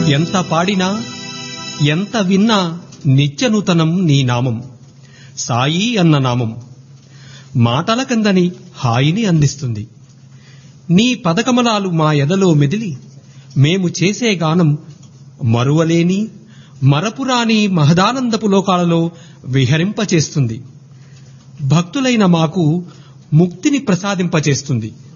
ఎంత పాడినా ఎంత విన్నా నిత్యనూతనం నీ నామం. సాయి అన్న నామం మాటల కందని హాయిని అందిస్తుంది. నీ పదకమలాలు మా ఎదలో మెదిలి మేము చేసే గానం మరువలేని మరపురాని మహదానందపు లోకాలలో విహరింపచేస్తుంది. భక్తులైన మాకు ముక్తిని ప్రసాదింపచేస్తుంది.